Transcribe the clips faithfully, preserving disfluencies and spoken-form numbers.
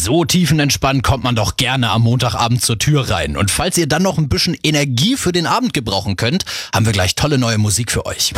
So tiefenentspannt kommt man doch gerne am Montagabend zur Tür rein. Und falls ihr dann noch ein bisschen Energie für den Abend gebrauchen könnt, haben wir gleich tolle neue Musik für euch.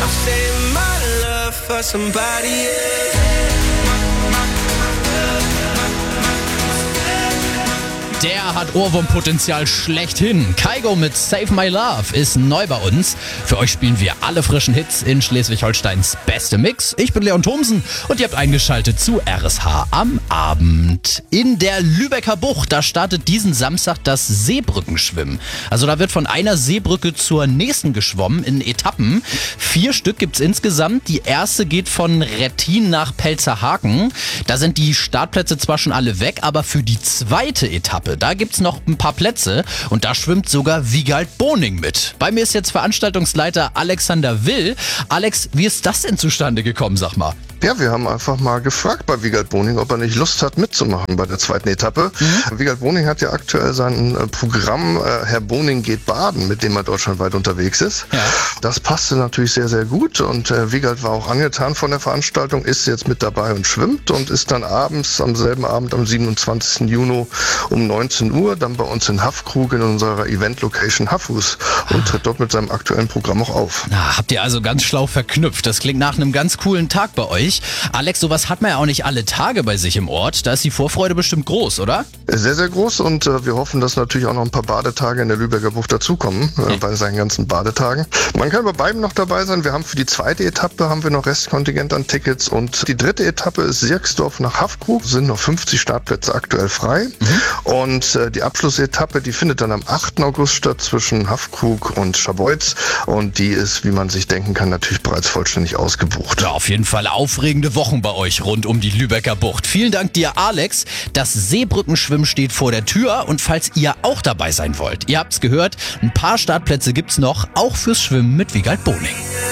Der hat Ohrwurmpotenzial schlechthin. Kygo mit Save My Love ist neu bei uns. Für euch spielen wir alle frischen Hits in Schleswig-Holsteins beste Mix. Ich bin Leon Thomsen und ihr habt eingeschaltet zu R S H am Abend. In der Lübecker Bucht, da startet diesen Samstag das Seebrückenschwimmen. Also da wird von einer Seebrücke zur nächsten geschwommen in Etappen. Vier Stück gibt's insgesamt. Die erste geht von Rettin nach Pelzerhaken. Da sind die Startplätze zwar schon alle weg, aber für die zweite Etappe, da gibt's noch ein paar Plätze und da schwimmt sogar Wiegald Boning mit. Bei mir ist jetzt Veranstaltungsleiter Alexander Will. Alex, wie ist das denn zustande gekommen, sag mal? Ja, wir haben einfach mal gefragt bei Wiegald Boning, ob er nicht Lust hat mitzumachen bei der zweiten Etappe. Mhm. Wiegald Boning hat ja aktuell sein äh, Programm äh, Herr Boning geht baden, mit dem er deutschlandweit unterwegs ist. Ja. Das passte natürlich sehr, sehr gut und äh, Wiegald war auch angetan von der Veranstaltung, ist jetzt mit dabei und schwimmt und ist dann abends, am selben Abend, am siebenundzwanzigsten Juni um neunzehn Uhr dann bei uns in Haffkrug in unserer Event-Location Haffus und tritt dort mit seinem aktuellen Programm auch auf. Na, habt ihr also ganz schlau verknüpft. Das klingt nach einem ganz coolen Tag bei euch. Alex, sowas hat man ja auch nicht alle Tage bei sich im Ort. Da ist die Vorfreude bestimmt groß, oder? Sehr, sehr groß und äh, wir hoffen, dass natürlich auch noch ein paar Badetage in der Lübecker Bucht dazukommen, äh, bei seinen ganzen Badetagen. Man kann bei beiden noch dabei sein. Wir haben für die zweite Etappe haben wir noch Restkontingent an Tickets und die dritte Etappe ist Sierksdorf nach Haffkrug. Sind noch fünfzig Startplätze aktuell frei. Mhm. Und äh, die Abschlussetappe, die findet dann am achten August statt zwischen Haffkrug und Scharbeutz und die ist, wie man sich denken kann, natürlich bereits vollständig ausgebucht. Ja, auf jeden Fall aufregende Wochen bei euch rund um die Lübecker Bucht. Vielen Dank dir, Alex. Das Seebrückenschwimmen steht vor der Tür und falls ihr auch dabei sein wollt, ihr habt's gehört, ein paar Startplätze gibt's noch, auch fürs Schwimmen mit Wiegald Boning.